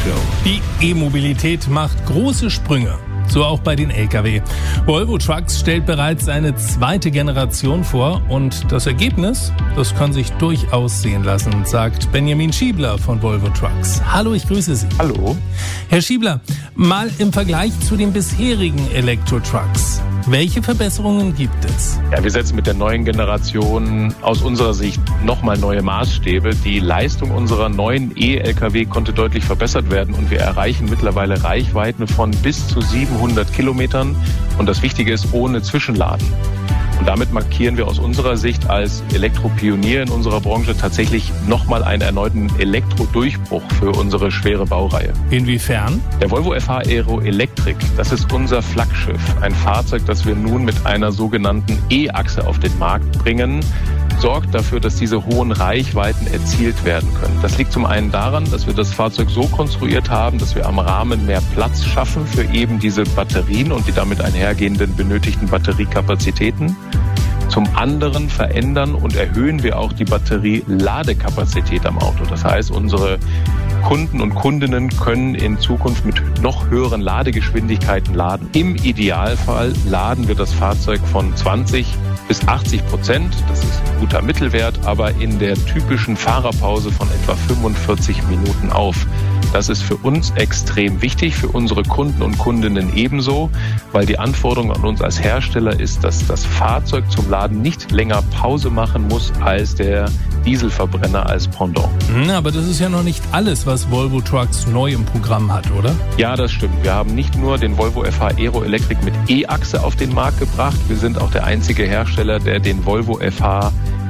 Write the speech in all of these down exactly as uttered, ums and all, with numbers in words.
Technik-Show. Die E-Mobilität macht große Sprünge. So auch bei den L K W. Volvo Trucks stellt bereits seine zweite Generation vor und das Ergebnis, das kann sich durchaus sehen lassen, sagt Benjamin Schiebler von Volvo Trucks. Hallo, ich grüße Sie. Hallo. Herr Schiebler, mal im Vergleich zu den bisherigen Elektro-Trucks. Welche Verbesserungen gibt es? Ja, wir setzen mit der neuen Generation aus unserer Sicht nochmal neue Maßstäbe. Die Leistung unserer neuen E-L K W konnte deutlich verbessert werden und wir erreichen mittlerweile Reichweiten von bis zu siebenhundert Kilometern und das Wichtige ist ohne Zwischenladen. Und damit markieren wir aus unserer Sicht als Elektropionier in unserer Branche tatsächlich nochmal einen erneuten Elektrodurchbruch für unsere schwere Baureihe. Inwiefern? Der Volvo F H Aero Electric, das ist unser Flaggschiff. Ein Fahrzeug, das wir nun mit einer sogenannten E-Achse auf den Markt bringen, sorgt dafür, dass diese hohen Reichweiten erzielt werden können. Das liegt zum einen daran, dass wir das Fahrzeug so konstruiert haben, dass wir am Rahmen mehr Platz schaffen für eben diese Batterien und die damit einhergehenden benötigten Batteriekapazitäten. Zum anderen verändern und erhöhen wir auch die Batterieladekapazität am Auto. Das heißt, unsere Kunden und Kundinnen können in Zukunft mit noch höheren Ladegeschwindigkeiten laden. Im Idealfall laden wir das Fahrzeug von zwanzig bis achtzig Prozent. Das ist ein guter Mittelwert, aber in der typischen Fahrerpause von etwa fünfundvierzig Minuten auf. Das ist für uns extrem wichtig, für unsere Kunden und Kundinnen ebenso, weil die Anforderung an uns als Hersteller ist, dass das Fahrzeug zum Laden nicht länger Pause machen muss als der Dieselverbrenner als Pendant. Aber das ist ja noch nicht alles, was Volvo Trucks neu im Programm hat, oder? Ja, das stimmt. Wir haben nicht nur den Volvo F H Aero Electric mit E-Achse auf den Markt gebracht. Wir sind auch der einzige Hersteller, der den Volvo F H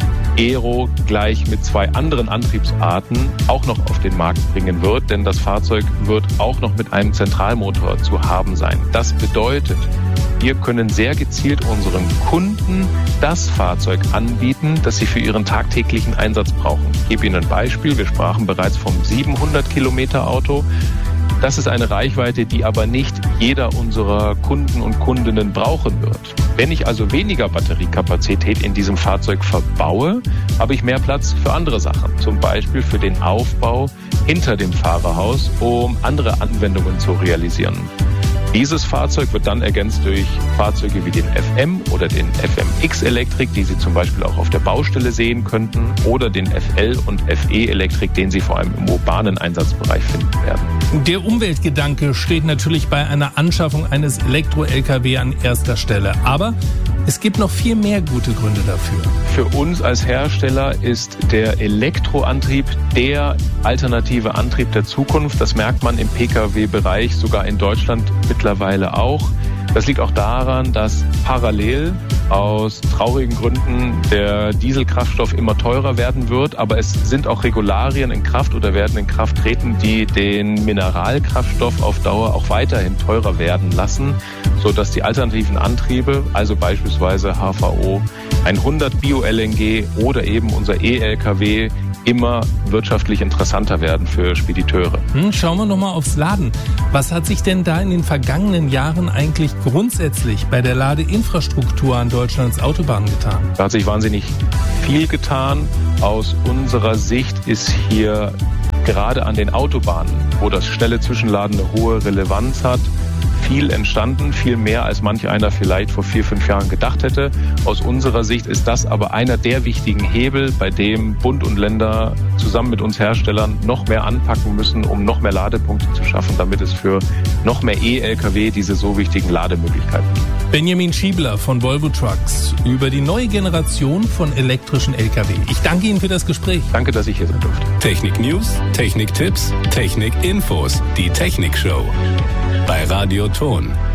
Aero gleich mit zwei anderen Antriebsarten auch noch auf den Markt bringen wird, denn das Fahrzeug wird auch noch mit einem Zentralmotor zu haben sein. Das bedeutet, wir können sehr gezielt unseren Kunden das Fahrzeug anbieten, das sie für ihren tagtäglichen Einsatz brauchen. Ich gebe Ihnen ein Beispiel. Wir sprachen bereits vom siebenhundert Kilometer Auto. Das ist eine Reichweite, die aber nicht jeder unserer Kunden und Kundinnen brauchen wird. Wenn ich also weniger Batteriekapazität in diesem Fahrzeug verbaue, habe ich mehr Platz für andere Sachen. Zum Beispiel für den Aufbau hinter dem Fahrerhaus, um andere Anwendungen zu realisieren. Dieses Fahrzeug wird dann ergänzt durch Fahrzeuge wie den F M oder den F M X Elektrik, die Sie zum Beispiel auch auf der Baustelle sehen könnten, oder den F L und F E Elektrik, den Sie vor allem im urbanen Einsatzbereich finden werden. Der Umweltgedanke steht natürlich bei einer Anschaffung eines Elektro-L K W an erster Stelle. Aber es gibt noch viel mehr gute Gründe dafür. Für uns als Hersteller ist der Elektroantrieb der alternative Antrieb der Zukunft. Das merkt man im P K W-Bereich, sogar in Deutschland mittlerweile auch. Das liegt auch daran, dass parallel aus traurigen Gründen der Dieselkraftstoff immer teurer werden wird. Aber es sind auch Regularien in Kraft oder werden in Kraft treten, die den Mineralkraftstoff auf Dauer auch weiterhin teurer werden lassen, sodass die alternativen Antriebe, also beispielsweise H V O, hundert Bio-L N G oder eben unser E-L K W, immer wirtschaftlich interessanter werden für Spediteure. Hm, schauen wir nochmal aufs Laden. Was hat sich denn da in den vergangenen Jahren eigentlich grundsätzlich bei der Ladeinfrastruktur an Deutschlands Autobahnen getan? Da hat sich wahnsinnig viel getan. Aus unserer Sicht ist hier gerade an den Autobahnen, wo das schnelle Zwischenladen eine hohe Relevanz hat, viel entstanden, viel mehr als manch einer vielleicht vor vier, fünf Jahren gedacht hätte. Aus unserer Sicht ist das aber einer der wichtigen Hebel, bei dem Bund und Länder zusammen mit uns Herstellern noch mehr anpacken müssen, um noch mehr Ladepunkte zu schaffen, damit es für noch mehr E-L K W diese so wichtigen Lademöglichkeiten gibt. Benjamin Schiebler von Volvo Trucks über die neue Generation von elektrischen L K W. Ich danke Ihnen für das Gespräch. Danke, dass ich hier sein durfte. Technik News, Technik Tipps, Technik Infos, die Technik Show bei Radio Ton.